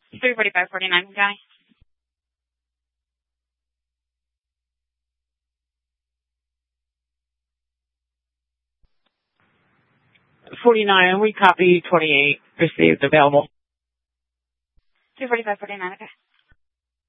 34549, County. 49, we copy 28, received, available. 34549, okay.